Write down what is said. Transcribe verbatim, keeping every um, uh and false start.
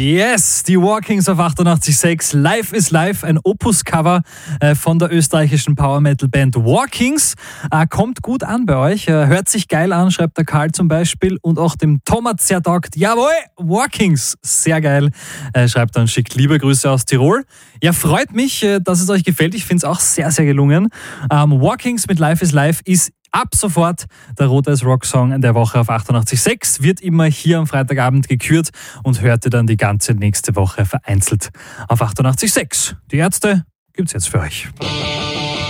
Yes, die Walkings auf achtundachtzig Komma sechs. Life is Life, ein Opus-Cover äh, von der österreichischen Power-Metal-Band Walkings. Äh, kommt gut an bei euch, äh, hört sich geil an, schreibt der Karl zum Beispiel. Und auch dem Tom hat sehr taugt. Jawohl, Walkings, sehr geil. Äh, schreibt dann, schickt liebe Grüße aus Tirol. Ja, freut mich, äh, dass es euch gefällt. Ich finde es auch sehr, sehr gelungen. Ähm, Walkings mit Life is Life ist ab sofort der Rot-Weiß Rock-Song der Woche auf achtundachtzig Komma sechs, wird immer hier am Freitagabend gekürt und hört ihr dann die ganze nächste Woche vereinzelt auf achtundachtzig Komma sechs. Die Ärzte gibt's jetzt für euch.